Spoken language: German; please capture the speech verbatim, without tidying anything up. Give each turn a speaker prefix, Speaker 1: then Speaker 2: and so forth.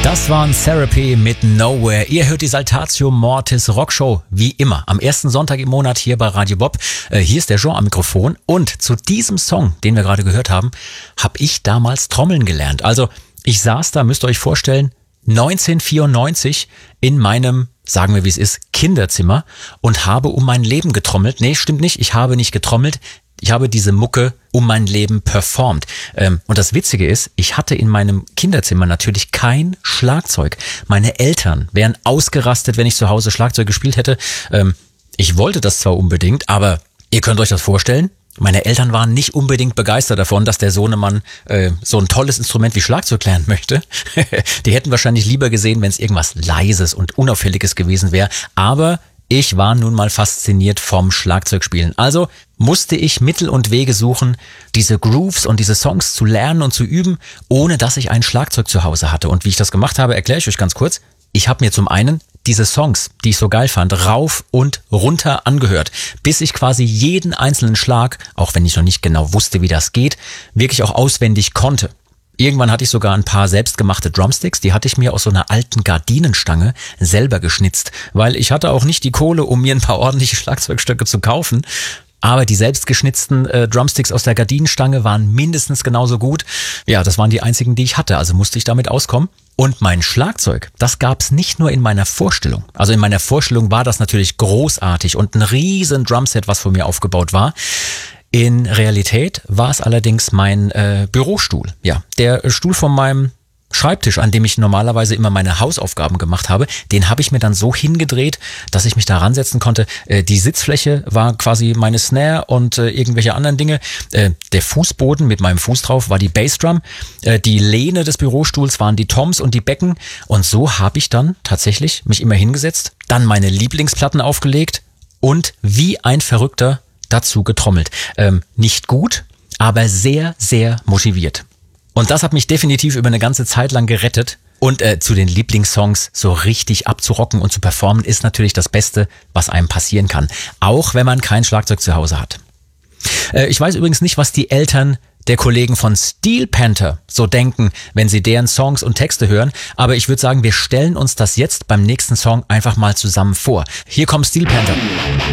Speaker 1: Das waren Therapy mit Nowhere. Ihr hört die Saltatio Mortis Rockshow, wie immer, am ersten Sonntag im Monat hier bei Radio Bob. Äh, hier ist der Jean am Mikrofon und zu diesem Song, den wir gerade gehört haben, habe ich damals Trommeln gelernt. Also ich saß da, müsst ihr euch vorstellen, neunzehnhundertvierundneunzig in meinem, sagen wir wie es ist, Kinderzimmer und habe um mein Leben getrommelt. Nee, stimmt nicht, ich habe nicht getrommelt. Ich habe diese Mucke um mein Leben performt. Ähm, und das Witzige ist, ich hatte in meinem Kinderzimmer natürlich kein Schlagzeug. Meine Eltern wären ausgerastet, wenn ich zu Hause Schlagzeug gespielt hätte. Ähm, ich wollte das zwar unbedingt, aber ihr könnt euch das vorstellen, meine Eltern waren nicht unbedingt begeistert davon, dass der Sohnemann äh, so ein tolles Instrument wie Schlagzeug lernen möchte. Die hätten wahrscheinlich lieber gesehen, wenn es irgendwas Leises und Unauffälliges gewesen wäre. Aber ich war nun mal fasziniert vom Schlagzeugspielen. Also musste ich Mittel und Wege suchen, diese Grooves und diese Songs zu lernen und zu üben, ohne dass ich ein Schlagzeug zu Hause hatte. Und wie ich das gemacht habe, erkläre ich euch ganz kurz. Ich habe mir zum einen diese Songs, die ich so geil fand, rauf und runter angehört, bis ich quasi jeden einzelnen Schlag, auch wenn ich noch nicht genau wusste, wie das geht, wirklich auch auswendig konnte. Irgendwann hatte ich sogar ein paar selbstgemachte Drumsticks, die hatte ich mir aus so einer alten Gardinenstange selber geschnitzt, weil ich hatte auch nicht die Kohle, um mir ein paar ordentliche Schlagzeugstöcke zu kaufen. Aber die selbstgeschnitzten äh, Drumsticks aus der Gardinenstange waren mindestens genauso gut. Ja, das waren die einzigen, die ich hatte, also musste ich damit auskommen. Und mein Schlagzeug, das gab's nicht nur in meiner Vorstellung. Also in meiner Vorstellung war das natürlich großartig und ein riesen Drumset, was von mir aufgebaut war. In Realität war es allerdings mein äh, Bürostuhl. Ja, der Stuhl von meinem Schreibtisch, an dem ich normalerweise immer meine Hausaufgaben gemacht habe, den habe ich mir dann so hingedreht, dass ich mich da ransetzen konnte. Äh, die Sitzfläche war quasi meine Snare und äh, irgendwelche anderen Dinge. Äh, der Fußboden mit meinem Fuß drauf war die Bassdrum. Äh, die Lehne des Bürostuhls waren die Toms und die Becken. Und so habe ich dann tatsächlich mich immer hingesetzt, dann meine Lieblingsplatten aufgelegt und wie ein Verrückter dazu getrommelt. Ähm, nicht gut, aber sehr, sehr motiviert. Und das hat mich definitiv über eine ganze Zeit lang gerettet. Und äh, zu den Lieblingssongs so richtig abzurocken und zu performen ist natürlich das Beste, was einem passieren kann. Auch wenn man kein Schlagzeug zu Hause hat. Äh, ich weiß übrigens nicht, was die Eltern der Kollegen von Steel Panther so denken, wenn sie deren Songs und Texte hören. Aber ich würde sagen, wir stellen uns das jetzt beim nächsten Song einfach mal zusammen vor. Hier kommt Steel Panther.